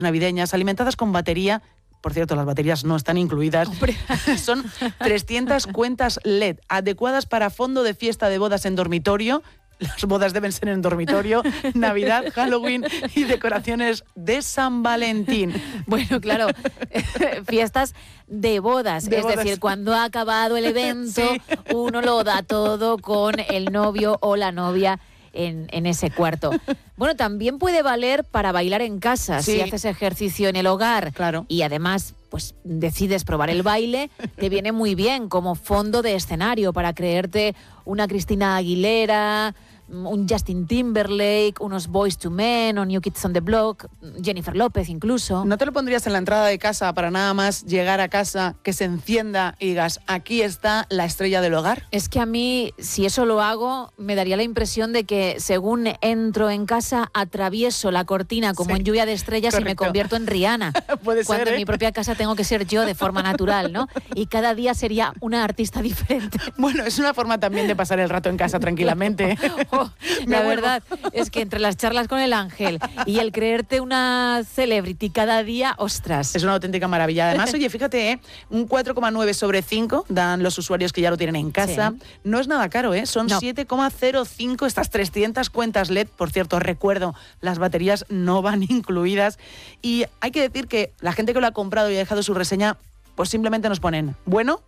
navideñas alimentadas con batería. Por cierto, las baterías no están incluidas. Son 300 cuentas LED adecuadas para fondo de fiesta de bodas en dormitorio. Las bodas deben ser en dormitorio, Navidad, Halloween y decoraciones de San Valentín. Bueno, claro, fiestas de bodas. Es decir, cuando ha acabado el evento, sí, uno lo da todo con el novio o la novia en ese cuarto. Bueno, también puede valer para bailar en casa, sí, si haces ejercicio en el hogar, claro, y además pues decides probar el baile, te viene muy bien como fondo de escenario para creerte una Cristina Aguilera, un Justin Timberlake, unos Boyz II Men o New Kids on the Block, Jennifer López incluso. ¿No te lo pondrías en la entrada de casa para nada más llegar a casa, que se encienda y digas, aquí está la estrella del hogar? Es que a mí, si eso lo hago, me daría la impresión de que según entro en casa, atravieso la cortina como en Lluvia de Estrellas. Correcto. Y me convierto en Rihanna. Puede cuando ser, en mi propia casa tengo que ser yo de forma natural, ¿no? Y cada día sería una artista diferente. Bueno, es una forma también de pasar el rato en casa tranquilamente. La verdad es que entre las charlas con el ángel y el creerte una celebrity cada día, ostras. Es una auténtica maravilla. Además, oye, fíjate, un 4,9 sobre 5 dan los usuarios que ya lo tienen en casa. Sí. No es nada caro, son 7,05 estas 300 cuentas LED. Por cierto, recuerdo, las baterías no van incluidas. Y hay que decir que la gente que lo ha comprado y ha dejado su reseña, pues simplemente nos ponen bueno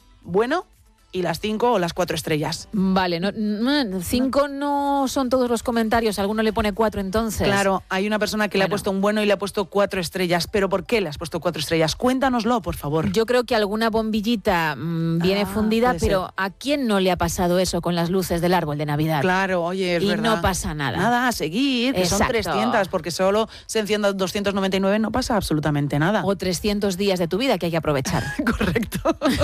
y las 5 o las 4 estrellas. Vale, 5 no son todos los comentarios, alguno le pone 4 entonces. Claro, hay una persona que le ha puesto un bueno y le ha puesto 4 estrellas. ¿Pero por qué le has puesto 4 estrellas? Cuéntanoslo, por favor. Yo creo que alguna bombillita viene fundida, pero ¿a quién no le ha pasado eso con las luces del árbol de Navidad? Claro, oye, es verdad. Y no pasa nada. Nada, a seguir, que Exacto. Son 300, porque solo se enciendan 299, no pasa absolutamente nada. O 300 días de tu vida que hay que aprovechar. Correcto.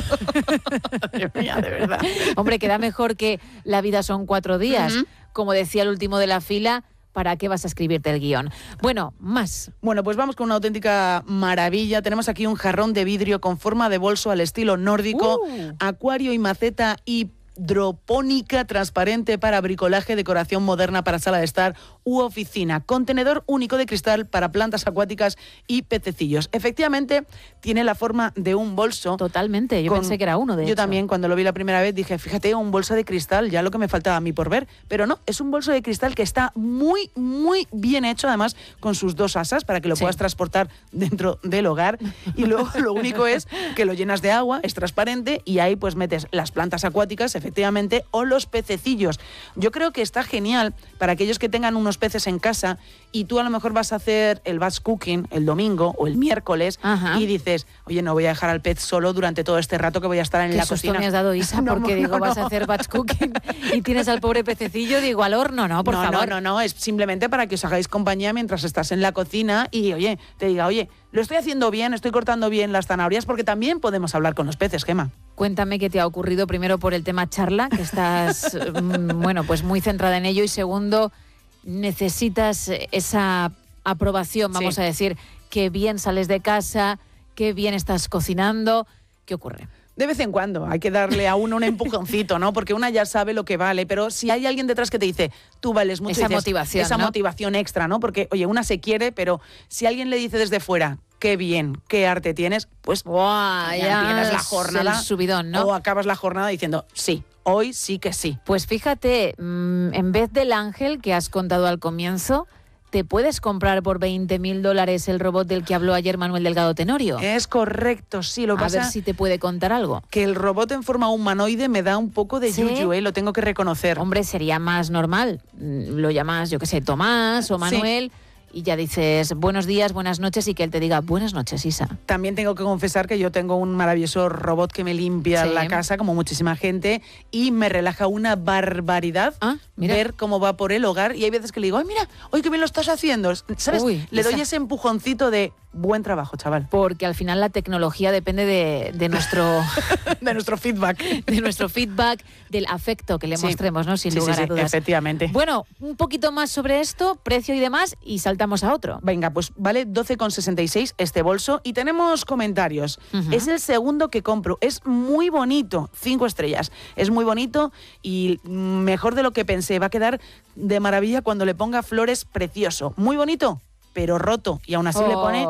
Dios mío, de verdad. Hombre, queda mejor que la vida son 4 días. Como decía el último de la fila, ¿para qué vas a escribirte el guión? Bueno, más. Bueno, pues vamos con una auténtica maravilla. Tenemos aquí un jarrón de vidrio con forma de bolso al estilo nórdico, acuario y maceta hidropónica transparente para bricolaje, decoración moderna para sala de estar u oficina. Contenedor único de cristal para plantas acuáticas y pececillos. Efectivamente, tiene la forma de un bolso. Totalmente, yo pensé que era uno de Yo también, cuando lo vi la primera vez, dije, fíjate, un bolso de cristal, ya lo que me faltaba a mí por ver. Pero no, es un bolso de cristal que está muy, muy bien hecho, además, con sus 2 asas para que lo puedas transportar dentro del hogar. Y luego lo único es que lo llenas de agua, es transparente, y ahí pues metes las plantas acuáticas, efectivamente, o los pececillos. Yo creo que está genial para aquellos que tengan unos peces en casa y tú a lo mejor vas a hacer el batch cooking el domingo o el miércoles. Ajá. Y dices, oye, no voy a dejar al pez solo durante todo este rato que voy a estar en la cocina. ¿Qué susto me has dado, Isa? Porque digo, vas a hacer batch cooking y tienes al pobre pececillo, digo, al horno, no, por favor. No, es simplemente para que os hagáis compañía mientras estás en la cocina y, oye, te diga, oye, lo estoy haciendo bien, estoy cortando bien las zanahorias, porque también podemos hablar con los peces, Gemma. Cuéntame qué te ha ocurrido, primero por el tema charla, que estás, bueno, pues muy centrada en ello, y segundo, necesitas esa aprobación, vamos a decir, qué bien sales de casa, qué bien estás cocinando. ¿Qué ocurre? De vez en cuando hay que darle a uno un empujoncito, ¿no? Porque una ya sabe lo que vale, pero si hay alguien detrás que te dice, tú vales mucho, esa motivación, esa ¿no? motivación extra, ¿no? Porque, oye, una se quiere, pero si alguien le dice desde fuera, qué bien, qué arte tienes, pues ya tienes la jornada, el subidón, ¿no? O acabas la jornada diciendo, sí, hoy sí que sí. Pues fíjate, en vez del ángel que has contado al comienzo, ¿te puedes comprar por $20.000 el robot del que habló ayer Manuel Delgado Tenorio? Es correcto, sí. A ver si te puede contar algo. Que el robot en forma humanoide me da un poco de yuyu, lo tengo que reconocer. Hombre, sería más normal. Lo llamas, yo qué sé, Tomás o Manuel... Sí. Y ya dices buenos días, buenas noches, y que él te diga buenas noches, Isa. También tengo que confesar que yo tengo un maravilloso robot que me limpia la casa, como muchísima gente, y me relaja una barbaridad ver cómo va por el hogar. Y hay veces que le digo, ay, mira, hoy qué bien lo estás haciendo. ¿Sabes? Le doy ese empujoncito de buen trabajo, chaval. Porque al final la tecnología depende de nuestro... de nuestro feedback. De nuestro feedback, del afecto que le mostremos, ¿no? Sin lugar a dudas. Efectivamente. Bueno, un poquito más sobre esto, precio y demás, y saltamos a otro. Venga, pues vale 12,66 este bolso, y tenemos comentarios. Es el segundo que compro, es muy bonito, 5 estrellas. Es muy bonito y mejor de lo que pensé. Va a quedar de maravilla cuando le ponga flores, precioso. Muy bonito. pero roto, y aún así le pone